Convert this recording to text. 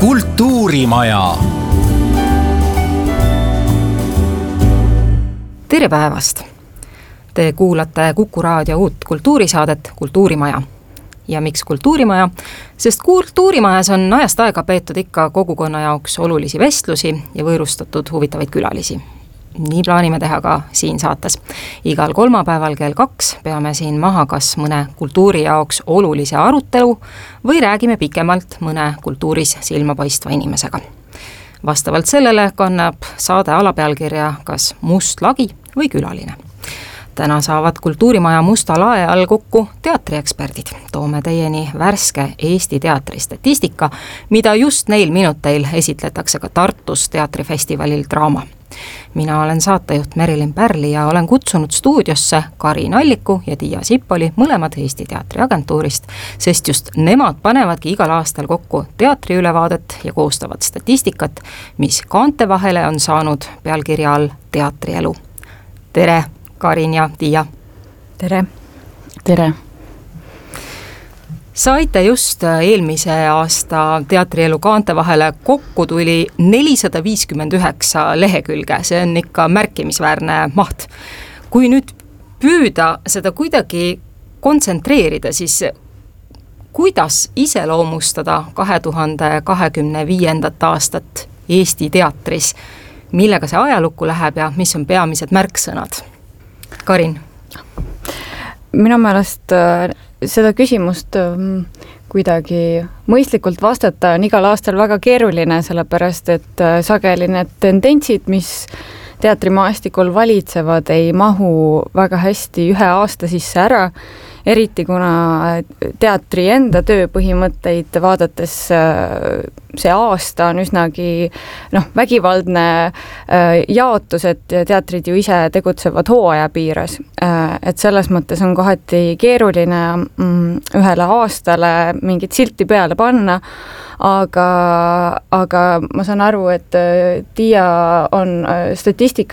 Kultuurimaja. Tere päevast! Te kuulate Kuku Raadio uut kultuurisaadet Kultuurimaja. Ja miks Kultuurimaja? Sest Kultuurimajas on ajast aega peetud ikka kogukonna jaoks olulisi vestlusi ja võõrustatud huvitavaid külalisi. Nii plaanime teha ka siin saates. Igal kolmapäeval kell 2 peame siin maha kas mõne kultuuri jaoks olulise arutelu või räägime pikemalt mõne kultuuris silmapaistva inimesega. Vastavalt sellele kannab saade alapealkirja kas Must lagi või külaline. Täna saavad Kultuurimaja musta lae all kokku teatrieksperdid. Toome teieni värske Eesti teatri statistika, mida just neil minuteil esitletakse ka Tartus teatrifestivalil Draama. Mina olen saatejuht Merilin Pärli ja olen kutsunud stuudiosse Karin Alliku ja Tiia Sippoli, mõlemad Eesti teatriagentuurist, sest just nemad panevadki igal aastal kokku teatriülevaadet ja koostavad statistikat, mis kaante vahele on saanud pealkirja all Teatrielu. Tere, Karin ja Tiia! Tere! Tere! Saite just eelmise aasta Teatrielu kaante vahele kokku tuli 459 lehekülge, see on ikka märkimisväärne maht. Kui nüüd püüda seda kuidagi kontsentreerida, siis kuidas iseloomustada 2025. aastat Eesti teatris, millega see ajalukku läheb ja mis on peamised märksõnad? Karin? Minu meelest seda küsimust kuidagi mõistlikult vastata on igal aastal väga keeruline, sellepärast et sageli need tendentsid, mis teatrimaastikul valitsevad, ei mahu väga hästi ühe aasta sisse ära, eriti kuna teatri enda tööpõhimõtteid vaadates see aasta on üsnagi vägivaldne jaotus, et teatrid ju ise tegutsevad hooaja piires. Et selles mõttes on kohati keeruline ühele aastale mingit silti peale panna, aga ma saan aru, et Tiia on statistika